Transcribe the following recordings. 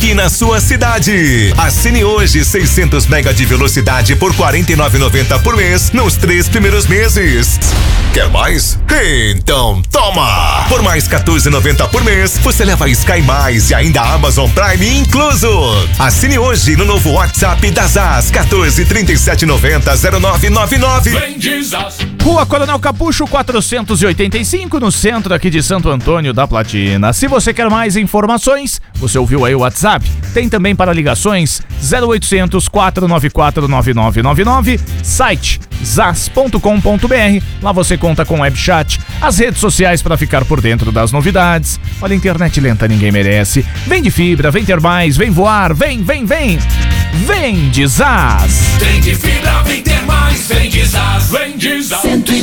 aqui na sua cidade. Assine hoje 600 mega de velocidade por R$ 49,90 por mês nos 3 primeiros meses. Quer mais? Então toma! Por mais R$ 14,90 por mês, você leva Sky Mais e ainda Amazon Prime incluso. Assine hoje no novo WhatsApp da ZAS 14 37 90 0999. Vem de ZAS. Rua Coronel Capucho 485, no centro aqui de Santo Antônio da Platina. Se você quer mais informações, você ouviu aí o WhatsApp, tem também para ligações 0800 494 9999, site zas.com.br. Lá você conta com webchat, as redes sociais para ficar por dentro das novidades. Olha, internet lenta ninguém merece. Vem de fibra, vem ter mais, vem voar, vem, vem, vem. Vem de ZAS. Vem de fibra, vem ter mais, vem de ZAS, vem de ZAS.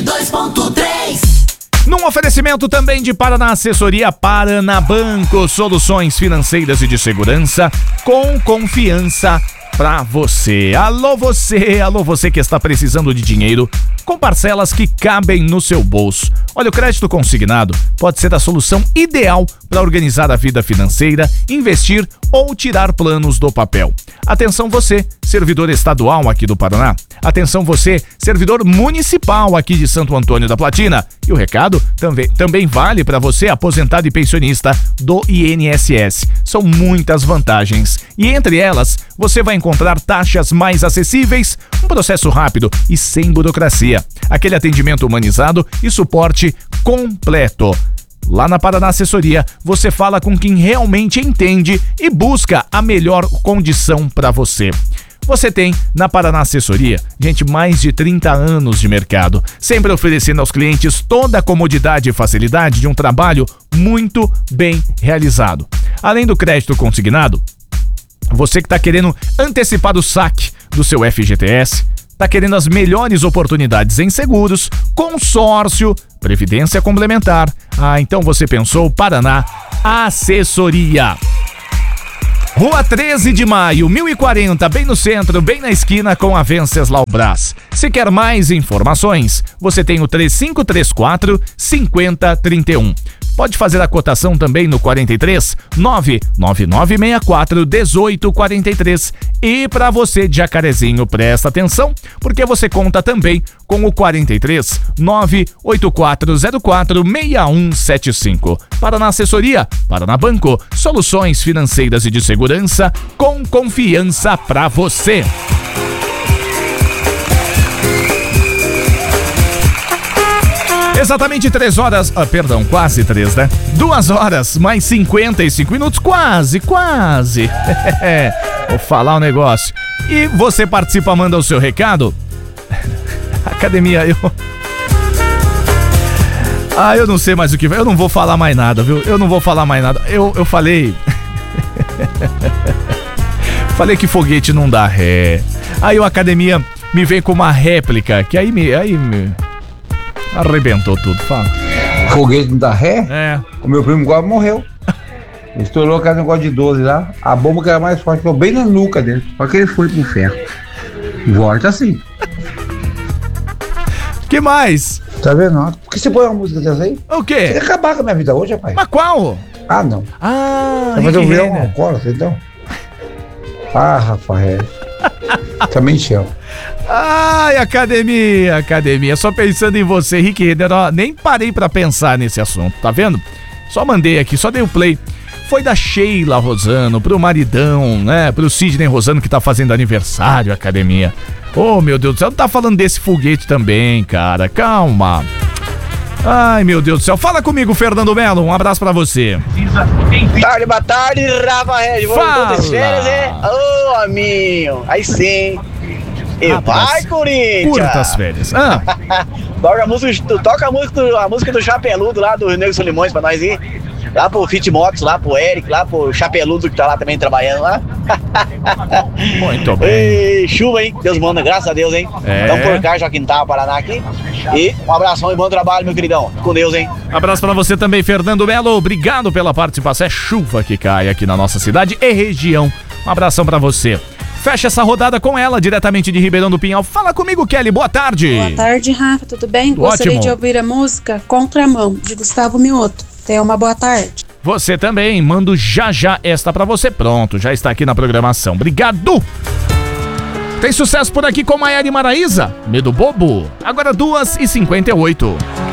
102.3. Num oferecimento também de Paraná Assessoria Paraná Banco, soluções financeiras e de segurança com confiança pra você. Alô você que está precisando de dinheiro com parcelas que cabem no seu bolso. Olha, o crédito consignado pode ser a solução ideal para organizar a vida financeira, investir ou tirar planos do papel. Atenção você, servidor estadual aqui do Paraná. Atenção você, servidor municipal aqui de Santo Antônio da Platina. E o recado também vale para você, aposentado e pensionista do INSS. São muitas vantagens e entre elas você vai encontrar taxas mais acessíveis, um processo rápido e sem burocracia, aquele atendimento humanizado e suporte completo. Lá na Paraná Assessoria, você fala com quem realmente entende e busca a melhor condição para você. Você tem na Paraná Assessoria, gente, mais de 30 anos de mercado, sempre oferecendo aos clientes toda a comodidade e facilidade de um trabalho muito bem realizado. Além do crédito consignado, você que está querendo antecipar o saque do seu FGTS, está querendo as melhores oportunidades em seguros, consórcio, previdência complementar. Então você pensou Paraná Assessoria. Rua 13 de Maio, 1040, bem no centro, bem na esquina com a Venceslau Brás. Se quer mais informações, você tem o 3534 5031. Pode fazer a cotação também no 43 99964 1843. E para você de Jacarezinho, presta atenção, porque você conta também com o 43 98404 6175. Paraná Assessoria, Paraná Banco, soluções financeiras e de segurança com confiança para você. Exatamente 3 horas, quase 3, né? 2 horas, mais 55 minutos, quase. Vou falar um negócio. E você participa, manda o seu recado. Academia, eu não sei mais o que vai. Eu não vou falar mais nada, viu? Eu falei... Falei que foguete não dá ré. Aí o Academia me vem com uma réplica, que aí me arrebentou tudo, fala. Foguete não dá ré? É. O meu primo quase morreu. Estourou aquele negócio de 12 lá. A bomba que era mais forte foi bem na nuca dele. Só que ele foi pro ferro. Volta assim. Que mais? Tá vendo? Por que você põe uma música dessa aí? O quê? Você ia acabar com a minha vida hoje, rapaz. Mas qual? Ah, não. Mas eu vi um alcoólatra, então. Rafael. Também te amo. Ai, academia. Só pensando em você, Rick Renner, ó, nem parei pra pensar nesse assunto, tá vendo? Só mandei aqui, só dei o play. Foi da Sheila Rosano, pro maridão, né? Pro Sidney Rosano que tá fazendo aniversário, academia. Oh, meu Deus do céu, não tá falando desse foguete também, cara. Calma. Ai, meu Deus do céu. Fala comigo, Fernando Melo. Um abraço pra você. Boa tarde, Rafael. Fala. De férias, é? Ô, amigo. Aí sim. E vai, Corinthians. Curta as férias. Toca a música do Chapeludo lá do Negro Solimões pra nós ir. Lá pro Fitmox, lá pro Eric, lá pro Chapeludo que tá lá também trabalhando lá. Muito bem. Ei, chuva, hein? Deus manda, graças a Deus, hein? Então por cá, Joaquim Tava, Paraná aqui. E um abração e bom trabalho, meu queridão. Com Deus, hein? Abraço pra você também, Fernando Melo. Obrigado pela participação. É chuva que cai aqui na nossa cidade e região. Um abração pra você. Fecha essa rodada com ela, diretamente de Ribeirão do Pinhal. Fala comigo, Kelly. Boa tarde. Boa tarde, Rafa. Tudo bem? Ótimo. Gostaria de ouvir a música Contramão, de Gustavo Mioto. Tenha uma boa tarde. Você também, mando já esta pra você. Pronto, já está aqui na programação. Obrigado! Tem sucesso por aqui com Maiara e Maraísa? Medo Bobo. Agora 2h58.